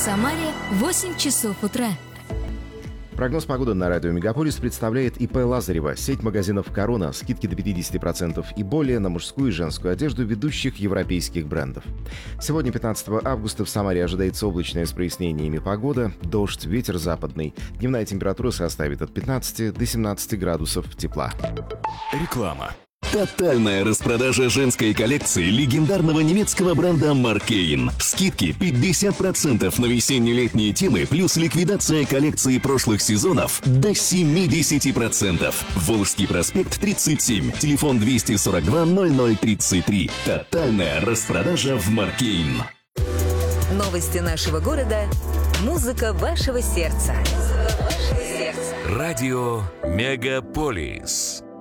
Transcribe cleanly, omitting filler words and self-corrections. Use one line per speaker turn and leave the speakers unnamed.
Самаре 8 часов утра.
Прогноз погоды на радио «Мегаполис» представляет ИП Лазарева. Сеть магазинов «Корона». Скидки до 50% и более на мужскую и женскую одежду ведущих европейских брендов. Сегодня, 15 августа, в Самаре ожидается облачная с прояснениями погода, дождь, ветер западный. Дневная температура составит от 15 до 17 градусов тепла.
Реклама. Тотальная распродажа женской коллекции легендарного немецкого бренда Маркейн. Скидки 50% на весенне-летние темы, плюс ликвидация коллекции прошлых сезонов до 70%. Волжский проспект 37, телефон 242 0033. Тотальная распродажа в Маркейн.
Новости нашего города. Музыка вашего сердца.
Радио «Мегаполис».